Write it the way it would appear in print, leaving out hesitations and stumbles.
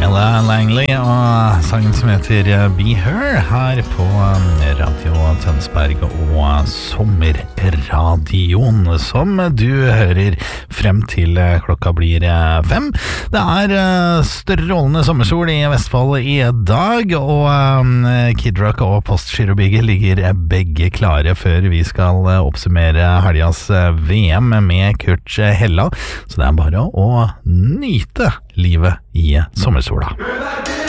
Ella Langley og sangen som heter Be Her her på Radio Tønsberg og Sommerradioen som du hører frem til klokka blir 5. Det strålende sommersol i Vestfold i dag, og Kid Rock og Postgirobygget ligger begge klare før vi skal oppsummere helgas VM med Kurt Hella, så det bare å nyte livet i sommersola.